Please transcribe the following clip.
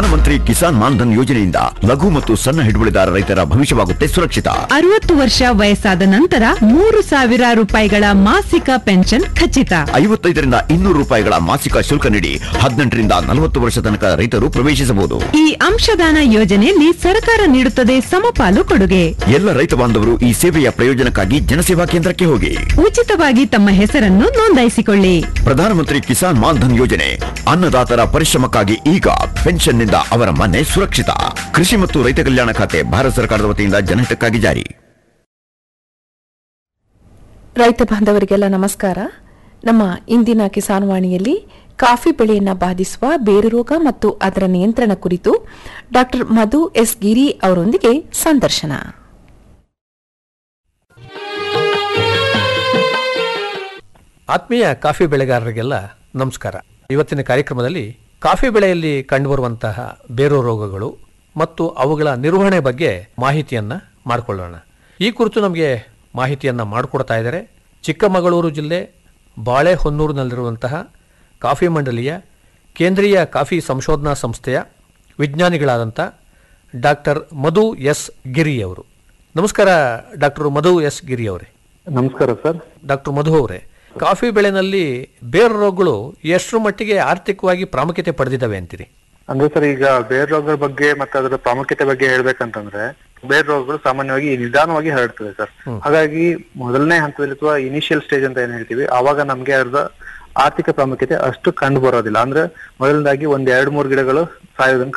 ಪ್ರಧಾನಮಂತ್ರಿ ಕಿಸಾನ್ ಮಾನ್ಧನ್ ಯೋಜನೆಯಿಂದ ಲಘು ಮತ್ತು ಸಣ್ಣ ಹಿಡುವಳಿದಾರ ರೈತರ ಭವಿಷ್ಯವಾಗುತ್ತೆ ಸುರಕ್ಷಿತ. 60 ವರ್ಷ ವಯಸ್ಸಾದ ನಂತರ 3,000 ರೂಪಾಯಿಗಳ ಮಾಸಿಕ ಪೆನ್ಷನ್ ಖಚಿತ. 55ರಿಂದ 200 ರೂಪಾಯಿಗಳ ಮಾಸಿಕ ಶುಲ್ಕ ನೀಡಿ 18ರಿಂದ 40 ವರ್ಷ ತನಕ ರೈತರು ಪ್ರವೇಶಿಸಬಹುದು. ಈ ಅಂಶದಾನ ಯೋಜನೆಯಲ್ಲಿ ಸರ್ಕಾರ ನೀಡುತ್ತದೆ ಸಮಪಾಲು ಕೊಡುಗೆ. ಎಲ್ಲ ರೈತ ಬಾಂಧವರು ಈ ಸೇವೆಯ ಪ್ರಯೋಜನಕ್ಕಾಗಿ ಜನಸೇವಾ ಕೇಂದ್ರಕ್ಕೆ ಹೋಗಿ ಉಚಿತವಾಗಿ ತಮ್ಮ ಹೆಸರನ್ನು ನೋಂದಾಯಿಸಿಕೊಳ್ಳಿ. ಪ್ರಧಾನಮಂತ್ರಿ ಕಿಸಾನ್ ಮಾನ್ಧನ್ ಯೋಜನೆ ಅನ್ನದಾತರ ಪರಿಶ್ರಮಕ್ಕಾಗಿ ಈಗ ಪೆನ್ಷನ್ನಿಂದ ಅವರ ಮನೆ ಸುರಕ್ಷಿತ. ಕೃಷಿ ಮತ್ತು ರೈತ ಕಲ್ಯಾಣ ಖಾತೆ ಭಾರತ ಸರ್ಕಾರದ ವತಿಯಿಂದ ಜನಹಿತಕ್ಕಾಗಿ ಜಾರಿ. ರೈತ ಬಾಂಧವರಿಗೆಲ್ಲ ನಮಸ್ಕಾರ. ನಮ್ಮ ಇಂದಿನ ಕಿಸಾನ್ ವಾಣಿಯಲ್ಲಿ ಕಾಫಿ ಬೆಳೆಯನ್ನು ಬಾಧಿಸುವ ಬೇರು ರೋಗ ಮತ್ತು ಅದರ ನಿಯಂತ್ರಣ ಕುರಿತು ಡಾಕ್ಟರ್ ಮಧು ಎಸ್ ಗಿರಿ ಅವರೊಂದಿಗೆ ಸಂದರ್ಶನ. ಆತ್ಮೀಯ ಕಾಫಿ ಬೆಳೆಗಾರರಿಗೆಲ್ಲ ನಮಸ್ಕಾರ. ಇವತ್ತಿನ ಕಾರ್ಯಕ್ರಮದಲ್ಲಿ ಕಾಫಿ ಬೆಳೆಯಲ್ಲಿ ಕಂಡುಬರುವಂತಹ ಬೇರು ರೋಗಗಳು ಮತ್ತು ಅವುಗಳ ನಿರ್ವಹಣೆ ಬಗ್ಗೆ ಮಾಹಿತಿಯನ್ನು ಮಾಡಿಕೊಳ್ಳೋಣ. ಈ ಕುರಿತು ನಮಗೆ ಮಾಹಿತಿಯನ್ನು ಮಾಡಿಕೊಡ್ತಾ ಇದ್ದಾರೆ ಚಿಕ್ಕಮಗಳೂರು ಜಿಲ್ಲೆ ಬಾಳೆಹೊನ್ನೂರಿನಲ್ಲಿರುವಂತಹ ಕಾಫಿ ಮಂಡಳಿಯ ಕೇಂದ್ರೀಯ ಕಾಫಿ ಸಂಶೋಧನಾ ಸಂಸ್ಥೆಯ ವಿಜ್ಞಾನಿಗಳಾದಂಥ ಡಾಕ್ಟರ್ ಮಧು ಎಸ್ ಗಿರಿ ಅವರು. ನಮಸ್ಕಾರ ಡಾಕ್ಟರ್ ಮಧು ಎಸ್ ಗಿರಿ ಅವರೇ. ನಮಸ್ಕಾರ ಸರ್. ಡಾಕ್ಟರ್ ಮಧು ಅವರೇ, ಕಾಫಿ ಬೆಳೆನಲ್ಲಿ ಬೇರು ರೋಗಗಳು ಎಷ್ಟರ ಮಟ್ಟಿಗೆ ಆರ್ಥಿಕವಾಗಿ ಪ್ರಾಮುಖ್ಯತೆ ಪಡೆದಿದ್ದಾವೆ ಅಂತೀರಿ? ಅಂದ್ರೆ ಸರ್, ಈಗ ಬೇರು ರೋಗಗಳ ಬಗ್ಗೆ ಮತ್ತೆ ಅದರ ಪ್ರಾಮುಖ್ಯತೆ ಬಗ್ಗೆ ಹೇಳ್ಬೇಕಂತಂದ್ರೆ, ಬೇರು ರೋಗಗಳು ಸಾಮಾನ್ಯವಾಗಿ ನಿಧಾನವಾಗಿ ಹರಡ್ತದೆ ಸರ್. ಹಾಗಾಗಿ ಮೊದಲನೇ ಹಂತದಲ್ಲಿ ಅಥವಾ ಇನಿಷಿಯಲ್ ಸ್ಟೇಜ್ ಅಂತ ಏನ್ ಹೇಳ್ತೀವಿ, ಆವಾಗ ನಮ್ಗೆ ಅದ್ರ ಆರ್ಥಿಕ ಪ್ರಾಮುಖ್ಯತೆ ಅಷ್ಟು ಕಂಡು ಬರೋದಿಲ್ಲ. ಅಂದ್ರೆ ಮೊದಲನೇದಾಗಿ 1-2-3 ಗಿಡಗಳು ಸಾಯೋದನ್ನ